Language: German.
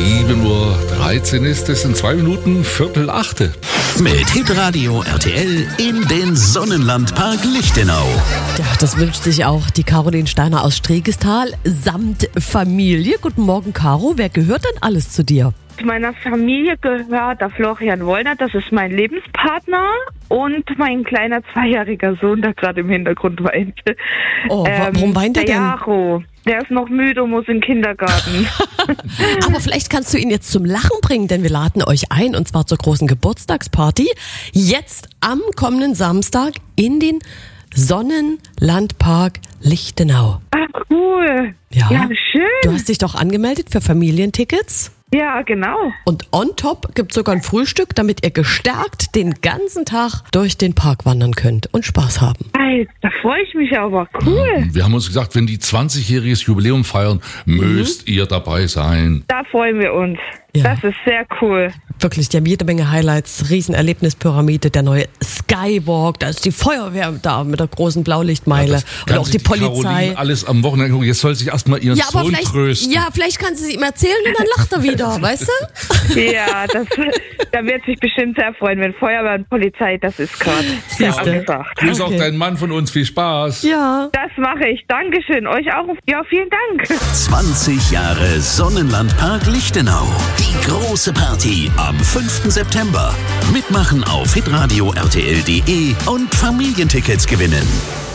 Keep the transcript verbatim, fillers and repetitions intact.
sieben Uhr dreizehn ist es, in zwei Minuten Viertel achte. Mit Hitradio R T L in den Sonnenlandpark Lichtenau. Ja, das wünscht sich auch die Caroline Steiner aus Stregestal samt Familie. Guten Morgen, Caro. Wer gehört denn alles zu dir? Zu meiner Familie gehört der Florian Wollner, das ist mein Lebenspartner, und mein kleiner zweijähriger Sohn, der gerade im Hintergrund weint. Oh, ähm, warum weint er der denn? Jaro, der ist noch müde und muss in den Kindergarten. Aber vielleicht kannst du ihn jetzt zum Lachen bringen, denn wir laden euch ein, und zwar zur großen Geburtstagsparty. Jetzt am kommenden Samstag in den Sonnenlandpark Lichtenau. Ach, cool. Ja. Ja, schön. Du hast dich doch angemeldet für Familientickets. Ja, genau. Und on top gibt es sogar ein Frühstück, damit ihr gestärkt den ganzen Tag durch den Park wandern könnt und Spaß haben. Alter, da freue ich mich aber. Cool. Wir haben uns gesagt, wenn die zwanzigjähriges Jubiläum feiern, müsst ihr dabei sein. Da freuen wir uns. Ja. Das ist sehr cool. Wirklich, die haben jede Menge Highlights. Riesenerlebnispyramide, der neue Skywalk, da ist die Feuerwehr da mit der großen Blaulichtmeile. Ja, und auch die, die Polizei. Caroline alles am Wochenende gucken. Jetzt soll sich erstmal ihren ja, aber Sohn vielleicht, trösten. ja, vielleicht kann sie es ihm erzählen und dann lacht er wieder, weißt du? Ja, das, da wird sich bestimmt sehr freuen, wenn Feuerwehr und Polizei, das ist gerade sehr Siehste. angesagt. Grüß Okay. auch deinen Mann von uns, viel Spaß. Ja. Das mache ich. Dankeschön. Euch auch. Ja, vielen Dank. zwanzig Jahre Sonnenlandpark Lichtenau. Die große Party am fünften September. Mitmachen auf hitradio R T L punkt de und Familientickets gewinnen.